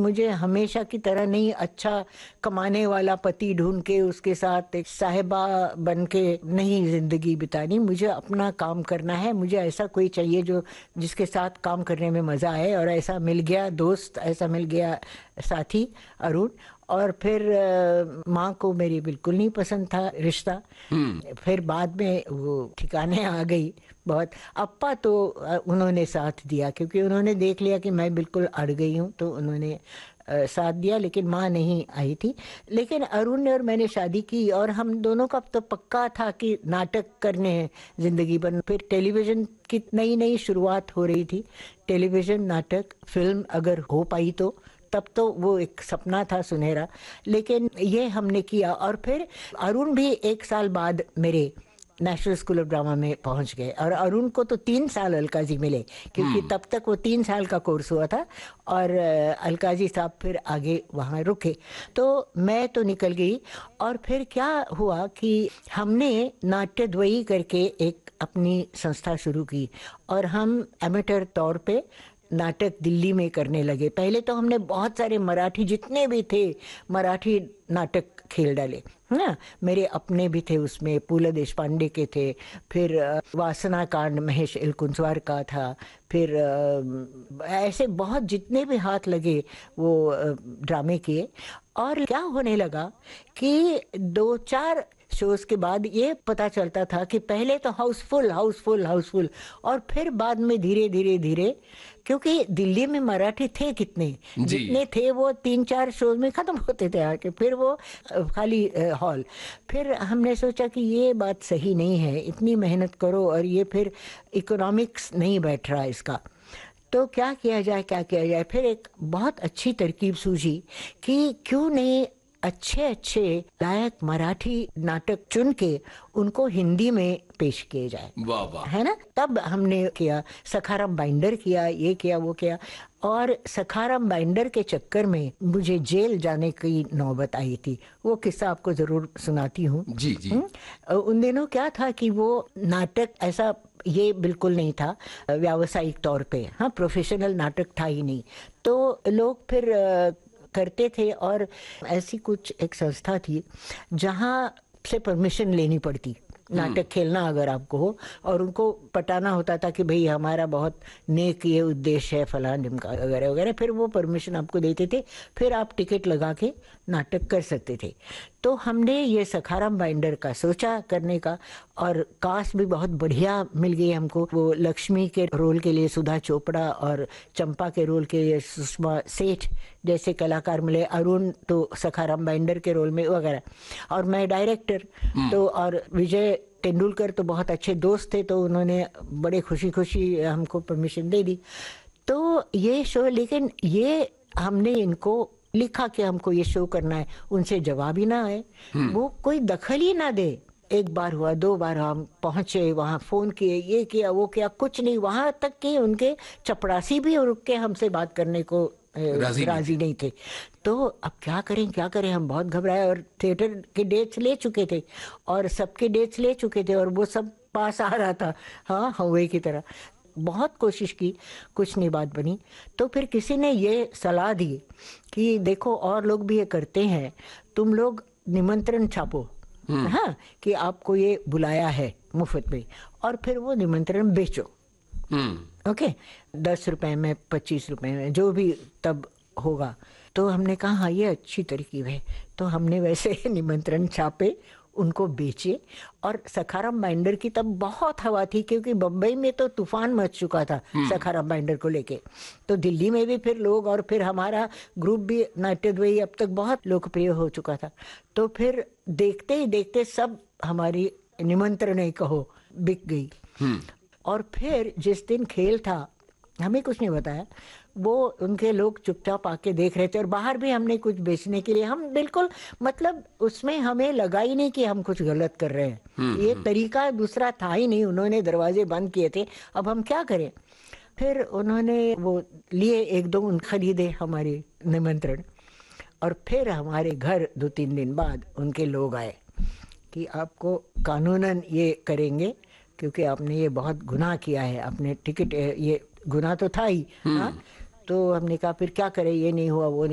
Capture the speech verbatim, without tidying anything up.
मुझे हमेशा की तरह नहीं अच्छा कमाने वाला पति ढूंढ के उसके साथ एक साहिबा बन के नहीं जिंदगी बितानी, मुझे अपना काम करना है। मुझे ऐसा कोई चाहिए जो जिसके साथ काम करने में मजा आए, और ऐसा मिल गया दोस्त, ऐसा मिल गया साथी अरुण। और फिर अ, माँ को मेरी बिल्कुल नहीं पसंद था रिश्ता। फिर बाद में वो ठिकाने आ गई बहुत। अप्पा तो अ, उन्होंने साथ दिया, क्योंकि उन्होंने देख लिया कि मैं बिल्कुल अड़ गई हूँ, तो उन्होंने अ, साथ दिया, लेकिन माँ नहीं आई थी। लेकिन अरुण ने और मैंने शादी की, और हम दोनों का तो पक्का था कि नाटक करने हैं जिंदगी भर। फिर टेलीविजन की नई नई शुरुआत हो रही थी, टेलीविजन, नाटक, फिल्म अगर हो पाई तो, तब तो वो एक सपना था सुनहरा। लेकिन ये हमने किया, और फिर अरुण भी एक साल बाद मेरे नेशनल स्कूल ऑफ ड्रामा में पहुंच गए। और अरुण को तो तीन साल अलकाजी मिले, क्योंकि तब तक वो तीन साल का कोर्स हुआ था, और अ, अलकाजी साहब फिर आगे वहाँ रुके। तो मैं तो निकल गई। और फिर क्या हुआ कि हमने नाट्यद्वयी करके एक अपनी संस्था शुरू की, और हम एमेटर तौर पे नाटक दिल्ली में करने लगे। पहले तो हमने बहुत सारे मराठी जितने भी थे मराठी नाटक खेल डाले ना। मेरे अपने भी थे उसमें, पूला देशपांडे के थे, फिर अ, वासना कांड महेश इलकुंचवार का था, फिर अ, ऐसे बहुत जितने भी हाथ लगे वो अ, ड्रामे किए। और क्या होने लगा कि दो चार शोज के बाद ये पता चलता था कि पहले तो हाउसफुल हाउसफुल हाउसफुल, और फिर बाद में धीरे धीरे धीरे, क्योंकि दिल्ली में मराठी थे कितने, जी। जितने थे वो तीन चार शोज में खत्म होते थे आके, फिर वो अ, खाली अ, हॉल। फिर हमने सोचा कि ये बात सही नहीं है, इतनी मेहनत करो और ये फिर इकोनॉमिक्स नहीं बैठ रहा इसका, तो क्या किया जाए क्या किया जाए। फिर एक बहुत अच्छी तरकीब सूझी कि क्यों नहीं अच्छे अच्छे लायक मराठी नाटक चुन के उनको हिंदी में पेश किए जाए, वाह वाह। है ना। तब हमने किया, सखाराम बाइंडर किया, ये किया वो किया। और सखाराम बाइंडर के चक्कर में मुझे जेल जाने की नौबत आई थी। वो किस्सा आपको जरूर सुनाती हूँ। जी जी। हम्म? उन दिनों क्या था कि वो नाटक ऐसा ये बिल्कुल नहीं था व्यावसायिक तौर पे, हाँ, प्रोफेशनल नाटक था ही नहीं। तो लोग फिर अ, करते थे, और ऐसी कुछ एक संस्था थी जहाँ से परमिशन लेनी पड़ती नाटक खेलना अगर आपको हो, और उनको पटाना होता था कि भाई हमारा बहुत नेक ये उद्देश्य है फलां ढिमका वगैरह वगैरह। फिर वो परमिशन आपको देते थे, फिर आप टिकट लगा के नाटक कर सकते थे। तो हमने ये सखाराम बाइंडर का सोचा करने का, और कास्ट भी बहुत बढ़िया मिल गई हमको। वो लक्ष्मी के रोल के लिए सुधा चोपड़ा, और चंपा के रोल के लिए सुषमा सेठ जैसे कलाकार मिले, अरुण तो सखाराम बाइंडर के रोल में वगैरह, और मैं डायरेक्टर। तो और विजय तेंदुलकर तो बहुत अच्छे दोस्त थे, तो उन्होंने बड़े खुशी खुशी हमको परमिशन दे दी। तो ये शो, लेकिन ये हमने इनको लिखा कि हमको ये शो करना है, उनसे जवाब ही ना आए, वो कोई दखल ही ना दे। एक बार हुआ, दो बार हम पहुंचे वहां, फोन किए, ये किया वो किया, कुछ नहीं। वहां तक कि उनके चपरासी भी रुक के हमसे बात करने को अ, राजी नहीं राजी नहीं थे। तो अब क्या करें क्या करें, हम बहुत घबराए, और थिएटर के डेट्स ले चुके थे, और सबके डेट्स ले चुके थे, और वो सब पास आ रहा था, हाँ, हवा की तरह। बहुत कोशिश की, कुछ नहीं बात बनी। तो फिर किसी ने ये सलाह दी कि देखो और लोग भी ये करते हैं, तुम लोग निमंत्रण छापो, हाँ, कि आपको ये बुलाया है मुफ्त में, और फिर वो निमंत्रण बेचो। हम्म। ओके, दस रुपए में, पच्चीस रुपए में, जो भी तब होगा। तो हमने कहा हाँ ये अच्छी तरकीब है। तो हमने वैसे निमंत्रण छापे, उनको बेचे। और सखाराम बाइंडर की तब बहुत हवा थी, क्योंकि बम्बई में तो तूफान मच चुका था सखाराम बाइंडर को लेके। तो दिल्ली में भी फिर लोग, और फिर हमारा ग्रुप भी नाट्यद्वयी अब तक बहुत लोकप्रिय हो चुका था। तो फिर देखते ही देखते सब हमारी निमंत्रण ही कहो बिक गई। और फिर जिस दिन खेल था, हमें कुछ नहीं बताया, वो उनके लोग चुपचाप आके देख रहे थे। और बाहर भी हमने कुछ बेचने के लिए, हम बिल्कुल, मतलब उसमें हमें लगा ही नहीं कि हम कुछ गलत कर रहे हैं। ये तरीका दूसरा था ही नहीं, उन्होंने दरवाजे बंद किए थे, अब हम क्या करें। फिर उन्होंने वो लिए, एक दो उन खरीदे हमारे निमंत्रण, और फिर हमारे घर दो तीन दिन बाद उनके लोग आए कि आपको कानूनन ये करेंगे, क्योंकि आपने ये बहुत गुनाह किया है, आपने टिकट, ये गुनाह तो था ही, हाँ। तो हमने कहा फिर क्या करें, ये नहीं हुआ वो नहीं